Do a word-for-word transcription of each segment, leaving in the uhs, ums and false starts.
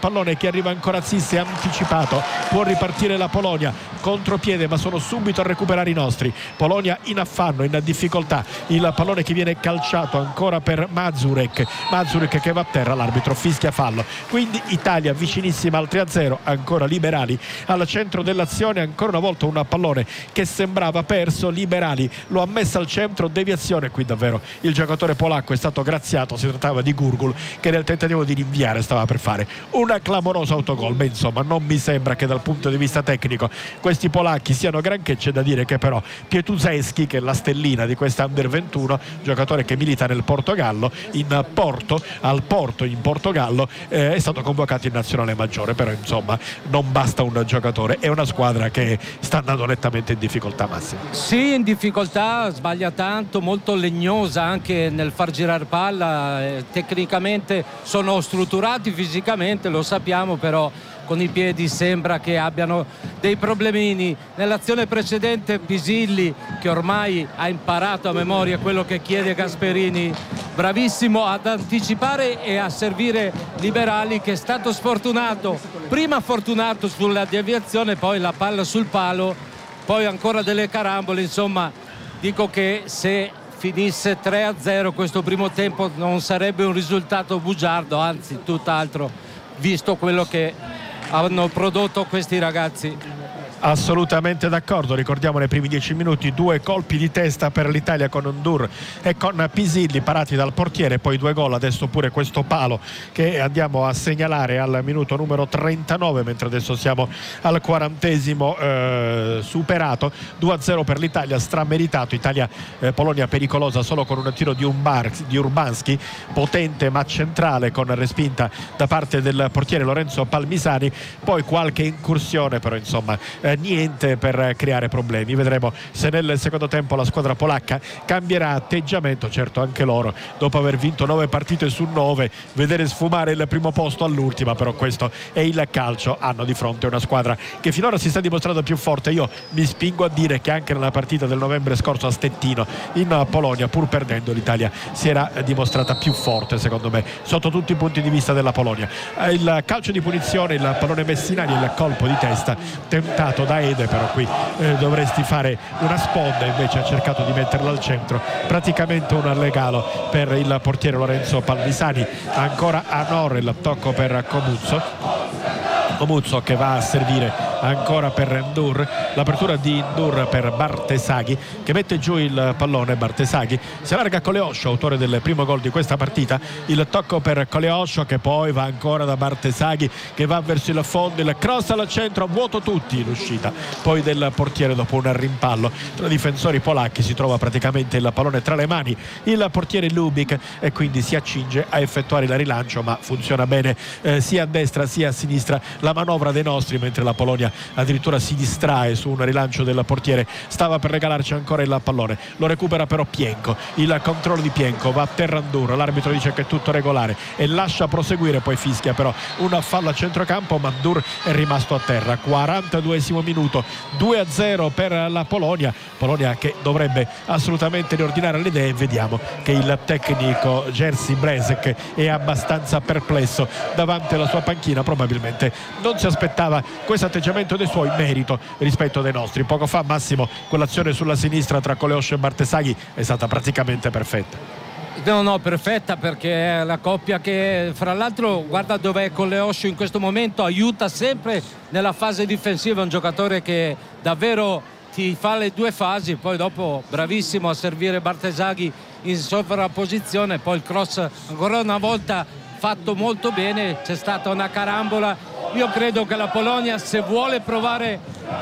pallone che arriva ancora a Zisse, anticipato, può ripartire la Polonia, contropiede ma sono subito a recuperare i nostri. Polonia in affanno, in difficoltà, il pallone che viene calciato ancora per Mazurek, Mazurek che va a terra, l'arbitro fischia fallo, quindi Italia vicinissima al tre a zero, ancora Liberali al centro dell'azione, ancora una volta un pallone che sembrava perso, Liberali lo ha messo al centro, deviazione, qui davvero il giocatore polacco è stato graziato, si trattava di Gurgul che nel tentativo di rinviare stava per fare una clamorosa autogol, ma insomma non mi sembra che dal punto di vista tecnico questi polacchi siano granché. C'è da dire che però Pietuzeschi, che è la stellina di questa under ventuno, giocatore che milita nel Portogallo, in Porto, al Porto in Portogallo, eh, è stato convocato in nazionale maggiore, però insomma non basta un giocatore, è una squadra che sta andando nettamente in difficoltà, Massimo. Sì, in difficoltà, sbaglia tanto, molto legnosa anche nel far girare palla, eh, tecnicamente sono strutturati, fisicamente lo sappiamo, però con i piedi sembra che abbiano dei problemini. Nell'azione precedente Pisilli, che ormai ha imparato a memoria quello che chiede Gasperini, bravissimo ad anticipare e a servire Liberali, che è stato sfortunato, prima fortunato sulla deviazione, poi la palla sul palo, poi ancora delle carambole. Insomma, dico che se finisse tre a zero questo primo tempo non sarebbe un risultato bugiardo, anzi tutt'altro, visto quello che hanno prodotto questi ragazzi. Assolutamente d'accordo, ricordiamo nei primi dieci minuti due colpi di testa per l'Italia con Ndur e con Pisilli parati dal portiere, poi due gol, adesso pure questo palo che andiamo a segnalare al minuto numero trentanove, mentre adesso siamo al quarantesimo eh, superato. Due a zero per l'Italia, strameritato. Italia eh, Polonia pericolosa solo con un tiro di, Umbar, di Urbanski, potente ma centrale, con respinta da parte del portiere Lorenzo Palmisani, poi qualche incursione, però insomma eh, niente per creare problemi. Vedremo se nel secondo tempo la squadra polacca cambierà atteggiamento. Certo, anche loro, dopo aver vinto nove partite su nove, vedere sfumare il primo posto all'ultima, però questo è il calcio. Hanno di fronte una squadra che finora si sta dimostrando più forte. Io mi spingo a dire che anche nella partita del novembre scorso a Stettino in Polonia, pur perdendo, l'Italia si era dimostrata più forte, secondo me, sotto tutti i punti di vista della Polonia. Il calcio di punizione, il pallone Messinari, il colpo di testa tentato da Ede, però qui eh, dovresti fare una sponda, invece ha cercato di metterla al centro, praticamente un regalo per il portiere Lorenzo Palmisani. Ancora a Nor, il tocco per Comuzzo Comuzzo che va a servire ancora per Ndur, l'apertura di Ndur per Bartesaghi che mette giù il pallone. Bartesaghi si allarga a Coleoscio, autore del primo gol di questa partita, il tocco per Coleoscio che poi va ancora da Bartesaghi che va verso il fondo, il cross al centro, vuoto tutti, l'uscita poi del portiere dopo un rimpallo tra difensori polacchi, si trova praticamente il pallone tra le mani il portiere Lubik e quindi si accinge a effettuare il rilancio, ma funziona bene eh, sia a destra sia a sinistra la manovra dei nostri, mentre la Polonia addirittura si distrae su un rilancio del portiere, stava per regalarci ancora il pallone, lo recupera però Pienko, il controllo di Pienko, va a terra Ndur, l'arbitro dice che è tutto regolare e lascia proseguire, poi fischia però una fallo a centrocampo, ma Ndur è rimasto a terra. Quarantaduesimo minuto, due a zero per la Polonia, Polonia che dovrebbe assolutamente riordinare le idee. Vediamo che il tecnico Jerzy Brezek è abbastanza perplesso davanti alla sua panchina, probabilmente non si aspettava questo atteggiamento dei suoi, merito rispetto dei nostri. Poco fa, Massimo, quell'azione sulla sinistra tra Coleoscio e Bartesaghi è stata praticamente perfetta. No, no, perfetta, perché è la coppia che, fra l'altro, guarda dov'è Coleoscio in questo momento, aiuta sempre nella fase difensiva, è un giocatore che davvero ti fa le due fasi, poi dopo bravissimo a servire Bartesaghi in sovrapposizione, poi il cross ancora una volta fatto molto bene, c'è stata una carambola. Io credo che la Polonia, se vuole provare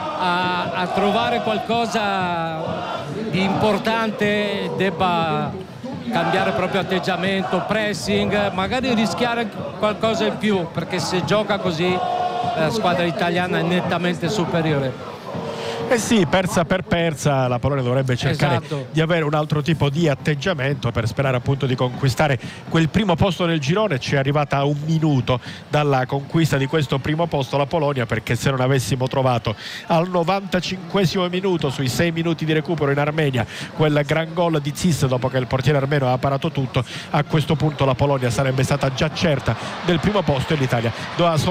a, a trovare qualcosa di importante, debba cambiare proprio atteggiamento, pressing, magari rischiare qualcosa in più, perché se gioca così la squadra italiana è nettamente superiore. Eh sì, persa per persa la Polonia dovrebbe cercare esatto. di avere un altro tipo di atteggiamento per sperare appunto di conquistare quel primo posto nel girone. Ci è arrivata a un minuto dalla conquista di questo primo posto la Polonia, perché se non avessimo trovato al novantacinquesimo minuto, sui sei minuti di recupero in Armenia, quel gran gol di Zis dopo che il portiere armeno ha parato tutto, a questo punto la Polonia sarebbe stata già certa del primo posto e l'Italia doveva